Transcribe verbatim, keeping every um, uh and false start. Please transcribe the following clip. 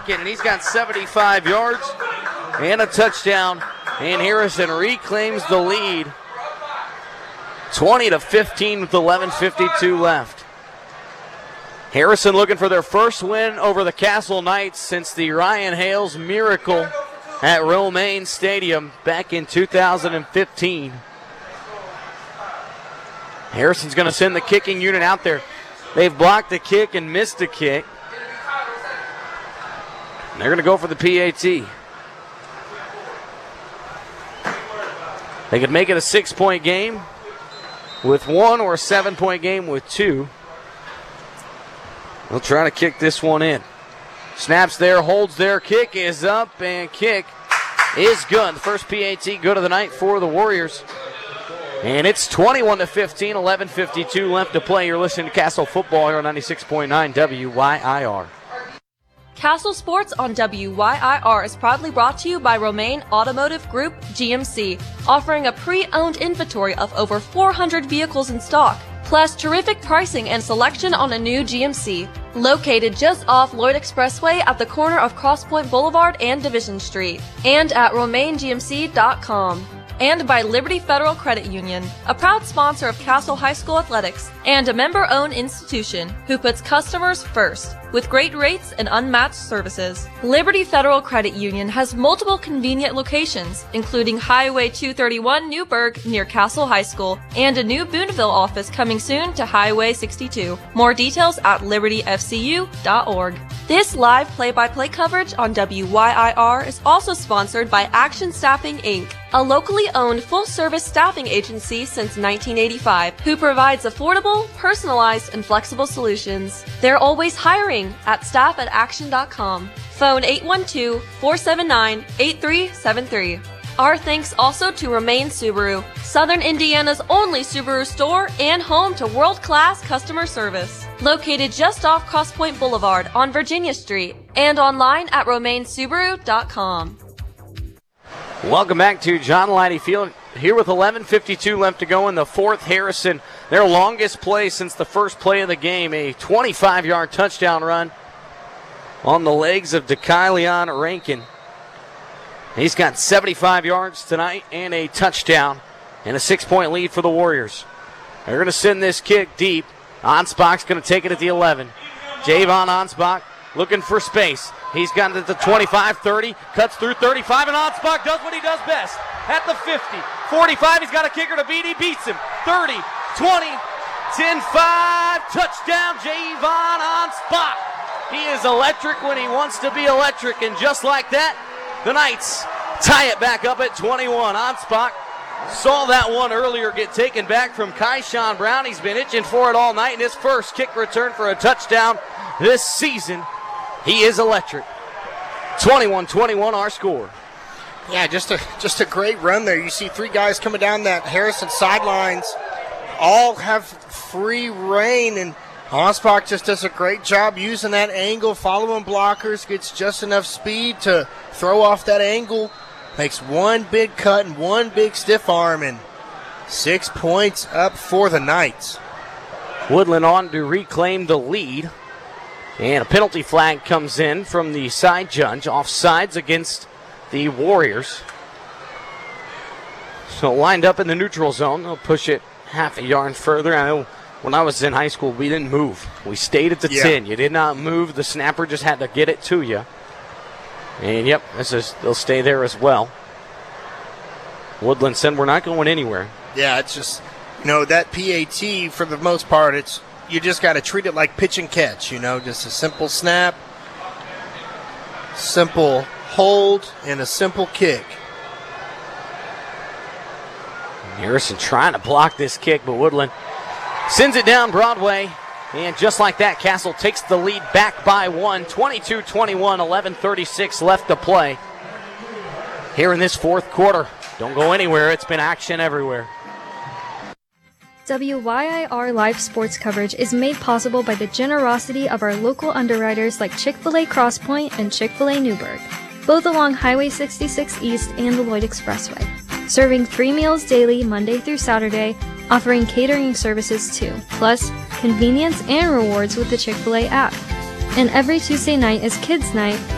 second, and he's got seventy-five yards and a touchdown. And Harrison reclaims the lead, twenty to fifteen with eleven fifty-two left. Harrison looking for their first win over the Castle Knights since the Ryan Hales miracle at Romaine Stadium back in two thousand fifteen. Harrison's going to send the kicking unit out there. They've blocked the kick and missed the kick. They're going to go for the P A T. They could make it a six-point game with one or a seven-point game with two. They'll try to kick this one in. Snaps there, holds there, kick is up, and kick is good. The first P A T good of the night for the Warriors. And it's twenty-one to fifteen, eleven fifty-two left to play. You're listening to Castle Football here on ninety-six point nine W Y I R. Castle Sports on W Y I R is proudly brought to you by Romaine Automotive Group, G M C, offering a pre-owned inventory of over four hundred vehicles in stock, plus terrific pricing and selection on a new G M C. Located just off Lloyd Expressway at the corner of Cross Point Boulevard and Division Street, and at romaine g m c dot com. And by Liberty Federal Credit Union, a proud sponsor of Castle High School Athletics and a member-owned institution who puts customers first with great rates and unmatched services. Liberty Federal Credit Union has multiple convenient locations, including Highway two thirty-one Newburgh near Castle High School and a new Boonville office coming soon to Highway sixty-two. More details at liberty f c u dot org. This live play-by-play coverage on W Y I R is also sponsored by Action Staffing, Incorporated, a locally owned full-service staffing agency since nineteen eighty-five, who provides affordable, personalized, and flexible solutions. They're always hiring at staff at action dot com. Phone eight one two, four seven nine, eight three seven three. Our thanks also to Romaine Subaru, Southern Indiana's only Subaru store and home to world-class customer service. Located just off Cross Point Boulevard on Virginia Street and online at romaine subaru dot com. Welcome back to John Leidy Field. Here with eleven fifty-two left to go in the fourth. Harrison, their longest play since the first play of the game, a twenty-five-yard touchdown run on the legs of DeKyleon Rankin. He's got seventy-five yards tonight and a touchdown and a six-point lead for the Warriors. They're going to send this kick deep. Ansbach's going to take it at the eleven. Javon Ansbach looking for space. He's got it at the twenty-five, thirty, cuts through thirty-five, and Ansbach does what he does best. At the fifty, forty-five, he's got a kicker to beat. He beats him. thirty, twenty, ten, five, touchdown, Javon Ansbach. He is electric when he wants to be electric, and just like that, the Knights tie it back up at twenty-one. Ansbach saw that one earlier get taken back from Kyshawn Brown. He's been itching for it all night, and his first kick return for a touchdown this season. He is electric. twenty-one twenty-one our score. Yeah, just a just a great run there. You see three guys coming down that Harrison sidelines, all have free reign, and Ansbach just does a great job using that angle, following blockers, gets just enough speed to throw off that angle, makes one big cut and one big stiff arm, and six points up for the Knights. Woodland on to reclaim the lead. And a penalty flag comes in from the side judge. Offsides against the Warriors. So lined up in the neutral zone. They'll push it half a yard further. I know when I was in high school, we didn't move. We stayed at the yeah. ten. You did not move. The snapper just had to get it to you. And, yep, this is, they'll stay there as well. Woodland said we're not going anywhere. Yeah, it's just, you know, that P A T, for the most part, it's you just got to treat it like pitch and catch, you know, just a simple snap, simple hold, and a simple kick. Harrison trying to block this kick, but Woodland sends it down Broadway. And just like that, Castle takes the lead back by one. twenty-two twenty-one, eleven thirty-six left to play here in this fourth quarter. Don't go anywhere. It's been action everywhere. W Y I R live sports coverage is made possible by the generosity of our local underwriters like Chick-fil-A Cross Point and Chick-fil-A Newburgh, both along Highway sixty-six East and the Lloyd Expressway. Serving three meals daily, Monday through Saturday, offering catering services too, plus convenience and rewards with the Chick-fil-A app. And every Tuesday night is Kids Night,